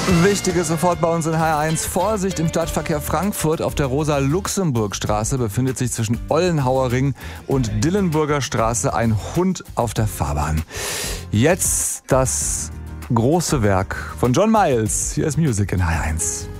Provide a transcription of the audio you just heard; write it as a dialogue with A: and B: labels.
A: Wichtiges sofort bei uns in HR1. Vorsicht im Stadtverkehr Frankfurt. Auf der Rosa-Luxemburg-Straße befindet sich zwischen Ollenhauer Ring und Dillenburger Straße ein Hund auf der Fahrbahn. Jetzt das große Werk von John Miles. Hier ist Music in HR1.